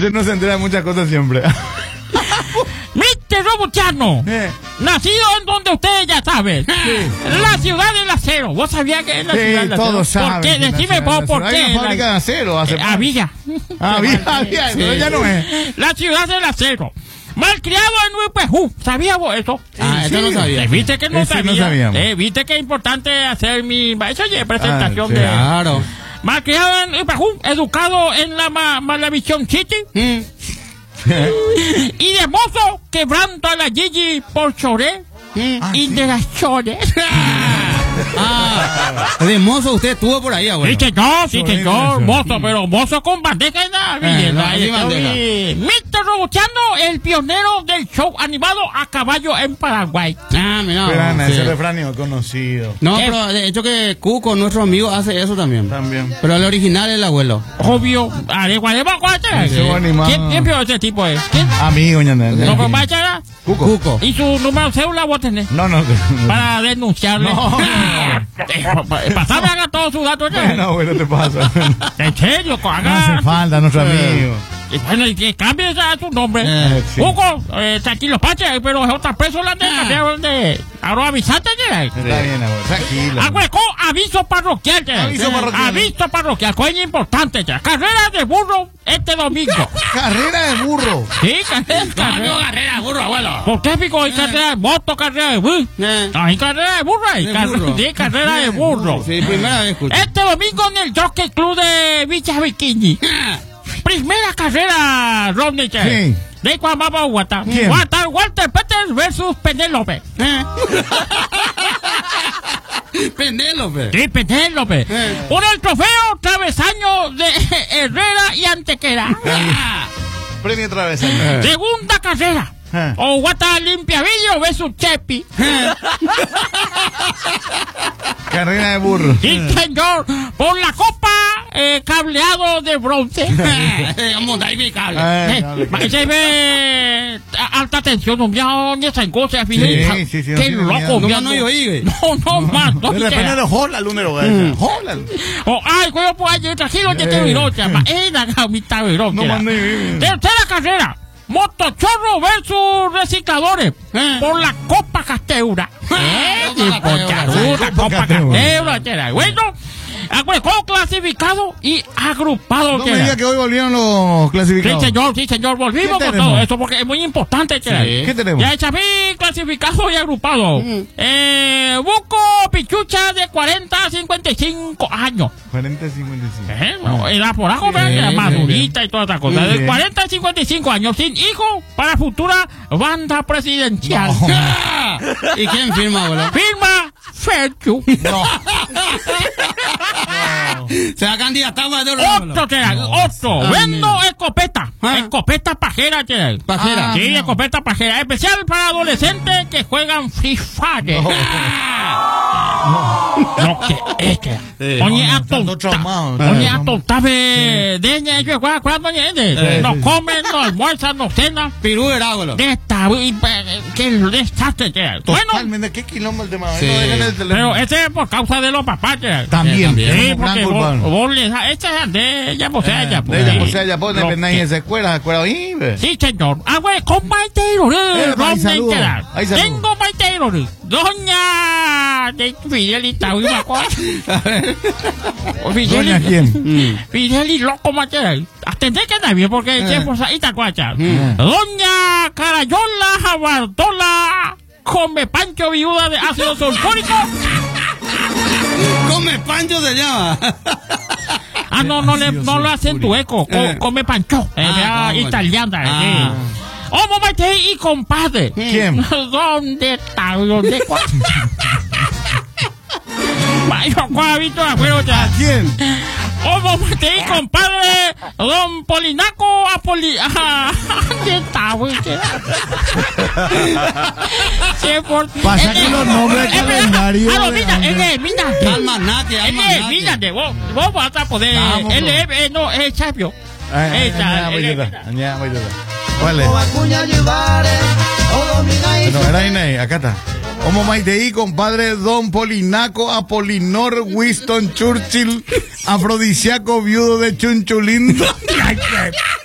Ese no se entera de muchas cosas siempre. Mr. Robustiano, nacido en donde ustedes ya saben, la ciudad del acero. ¿Vos sabías que es la ciudad del acero? Todos saben. ¿Por qué? Decime vos por qué. Hay una fábrica de acero hace Había, pero ya no es. la ciudad del acero. Malcriado en Nuipejú. ¿Sabías vos eso? Eso no sabía. ¿Viste que no Ese no sabía? sabíamos. ¿Viste que es importante hacer mi... Eso ya es presentación sí. de... Claro. Malcriado en Nuipejú, educado en la Malavisión City. Y de mozo, quebrando a la Gigi por Choré. Y de las Chores. De mozo usted estuvo por ahí, abuelo. Sí, señor, mozo, pero mozo con bandeja y nada. Mr. Robustiano, el pionero del show animado a caballo en Paraguay. Mira, ese refrán es conocido. No, pero de hecho que Cuco, nuestro amigo, hace eso también. Pero el original es el abuelo. Obvio. ¿Quién vio ese tipo? ¿Quién? Amigo, ¿No fue Bachara? Cuco. ¿Y su número de cédula vos tenés? No. Para denunciarle. Pasame, haga todos sus datos. No, bueno, te pasa. En serio, No hace falta, nuestro amigo. Bueno, y que cambie su nombre. Hugo, tranquilo, Pache, pero es otra persona de ahora avisate. Está bien, abuelo, tranquilo. Aviso parroquial. Aviso parroquial, coño importante. Carrera de burro este domingo. ¿Carrera de burro? Sí, carrera de burro, abuelo. ¿Por qué, pico? Hay carrera de moto, carrera de burro. Hay carrera de burro. Sí, carrera de burro. Sí, primera vez escucho. Este domingo en el Jockey Club de Villa Bikini. Primera carrera, Rodney. Sí. De Cuamaba, Guata. Walter Peters versus Penélope. Penélope. Sí, Penélope. Por el trofeo travesaño de Herrera y Antequera. Premio travesaño. Segunda carrera. O Guata Limpiavillo versus Chepi. Carrera de burro. Sí, señor. Por la copa cableado de bronce. Vamos a ir cable. Se ve alta tensión, no me esa cosa, fíjate. Sí, qué loco, no yo oí. No más. De repente de Holland, número Holland. Ay, cuyo pues ayer trajido que te viró, chama. La camita viró. Tercera carrera. Motochorro versus recicladores por la Copa Casteura. Copa Casteura. Bueno, clasificado y agrupado. No me diga que hoy volvieron los clasificados. Sí, señor, volvimos con todo esto porque es muy importante. ¿Qué tenemos? Ya Chaví clasificado y agrupado. Buco Pichucha de 40 a 55 años. 40 a 55. Era por abajo, madurita y toda esa cosa. De 40 a 55 años, sin hijo, para futura banda presidencial. ¿Y quién firma, boludo? Firma Ferchu. No. Se va a candidatar más de otro. Vendo escopeta. Escopeta pajera, Pajera. Sí, escopeta pajera. Especial para adolescentes que juegan Free Fire. No, que es que. Oye, atontave. Deña, ellos juegan cuando no comen, no almuerzan, no cenan. Pirú era, abuelo. De esta, que desastre. Totalmente, qué quilombo el tema. Pero ese es por causa de los papás. También. Sí, porque vos le das, esta es de ella, pues ella. Vos dependés de esa escuela, sí, señor. Güey, con Maiteiro, tengo Maiteiro, doña de Fidelita, ¿Doña quién? Fideli loco, Maiteiro. Atendé que nadie, porque el tiempo ahí está cuacha. Doña Carayola Jabardola, come pancho viuda de ácido sulfúrico. Come pancho se llama. No lo hacen tu eco. Come pancho. Italiana. Homo Maite y compadre. ¿Quién? ¿Dónde está? ¿Cuál ha visto afuera? ¿A quién? Homo Maite y compadre. Don Polinaco ¿dónde está, güey? Pasa que los nombres del calendario. Mírate, vos vas a poder. No, es Chapio. ¿Cuál es? No, era Inés, acá está. Homo Maitei, compadre Don Polinaco, Apolinor, Winston Churchill, afrodisíaco viudo de Chunchulín.